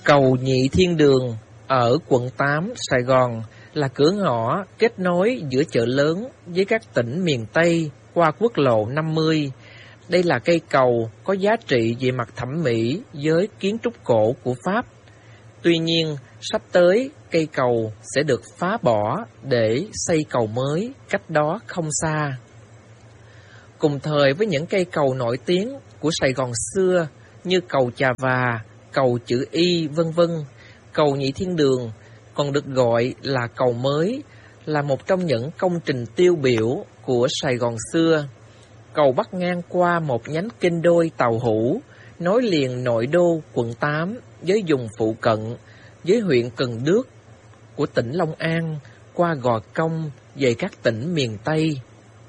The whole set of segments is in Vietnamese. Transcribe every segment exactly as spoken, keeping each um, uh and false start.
Cầu Nhị Thiên Đường ở quận tám, Sài Gòn là cửa ngõ kết nối giữa chợ lớn với các tỉnh miền Tây qua quốc lộ năm mươi. Đây là cây cầu có giá trị về mặt thẩm mỹ với kiến trúc cổ của Pháp. Tuy nhiên, sắp tới cây cầu sẽ được phá bỏ để xây cầu mới cách đó không xa. Cùng thời với những cây cầu nổi tiếng của Sài Gòn xưa như cầu Chà Và, cầu Chữ Y, vân vân, cầu Nhị Thiên Đường còn được gọi là cầu mới, là một trong những công trình tiêu biểu của Sài Gòn xưa. Cầu bắc ngang qua một nhánh kinh đôi tàu hũ, nối liền nội đô quận tám với vùng phụ cận, với huyện Cần Đước của tỉnh Long An, qua Gò Công về các tỉnh miền Tây.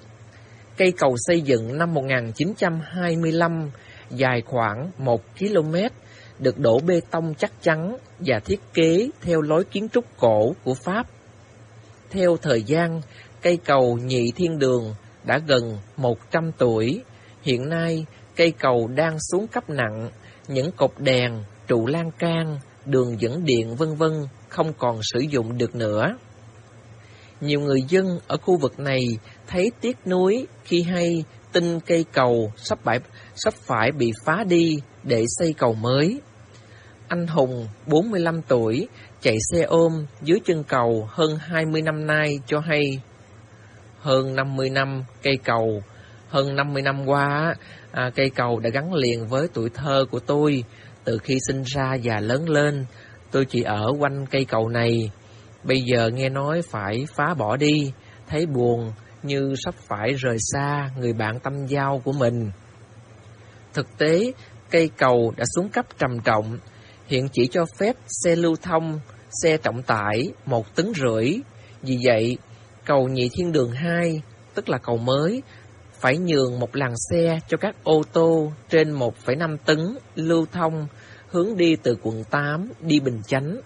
Cây cầu xây dựng năm một nghìn chín trăm hai mươi lăm, dài khoảng một ki lô mét, được đổ bê tông chắc chắn và thiết kế theo lối kiến trúc cổ của Pháp. Theo thời gian, cây cầu Nhị Thiên Đường đã gần một trăm tuổi. Hiện nay, cây cầu đang xuống cấp nặng, những cột đèn, trụ lan can, đường dẫn điện vân vân không còn sử dụng được nữa. Nhiều người dân ở khu vực này thấy tiếc nuối khi hay tin cây cầu sắp phải, sắp phải bị phá đi để xây cầu mới. Anh Hùng, bốn mươi lăm tuổi, chạy xe ôm dưới chân cầu hơn hai mươi năm nay cho hay: hơn năm mươi năm cây cầu, hơn năm mươi năm qua, à, cây cầu đã gắn liền với tuổi thơ của tôi. Từ khi sinh ra và lớn lên, tôi chỉ ở quanh cây cầu này. Bây giờ nghe nói phải phá bỏ đi, thấy buồn như sắp phải rời xa người bạn tâm giao của mình. Thực tế, cây cầu đã xuống cấp trầm trọng, hiện chỉ cho phép xe lưu thông, xe trọng tải một tấn rưỡi. Vì vậy, cầu Nhị Thiên Đường hai, tức là cầu mới, phải nhường một làn xe cho các ô tô trên một phẩy năm tấn lưu thông hướng đi từ quận tám đi Bình Chánh.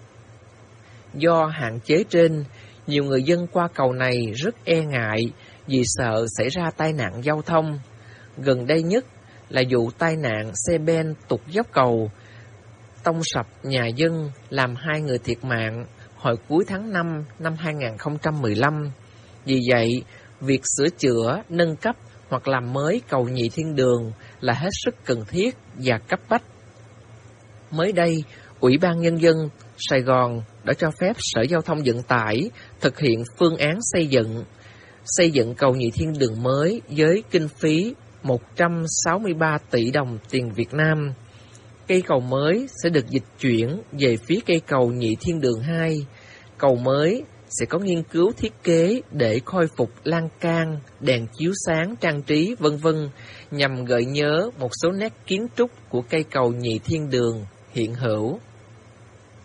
Do hạn chế trên, nhiều người dân qua cầu này rất e ngại vì sợ xảy ra tai nạn giao thông. Gần đây nhất là vụ tai nạn xe ben tụt dốc cầu, tông sập nhà dân làm hai người thiệt mạng hồi cuối tháng năm năm hai nghìn không trăm mười lăm. Vì vậy, việc sửa chữa, nâng cấp hoặc làm mới cầu Nhị Thiên Đường là hết sức cần thiết và cấp bách. Mới đây, Ủy ban Nhân dân Sài Gòn đã cho phép Sở Giao thông Vận tải thực hiện phương án xây dựng, xây dựng cầu Nhị Thiên Đường mới với kinh phí một trăm sáu mươi ba tỷ đồng tiền Việt Nam. Cây cầu mới sẽ được dịch chuyển về phía cây cầu Nhị Thiên Đường hai. Cầu mới sẽ có nghiên cứu thiết kế để khôi phục lan can, đèn chiếu sáng trang trí vân vân nhằm gợi nhớ một số nét kiến trúc của cây cầu Nhị Thiên Đường hiện hữu.